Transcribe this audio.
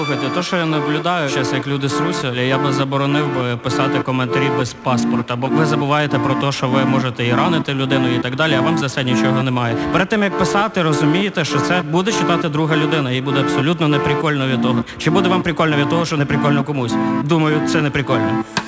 Слухайте, то, що я наблюдаю, зараз як люди сруться, я би заборонив би писати коментарі без паспорта, бо ви забуваєте про те, що ви можете і ранити людину і так далі, а вам за це нічого немає. Перед тим, як писати, розумієте, що це буде читати друга людина, і буде абсолютно неприкольно від того. Чи буде вам прикольно від того, що неприкольно комусь? Думаю, це не прикольно.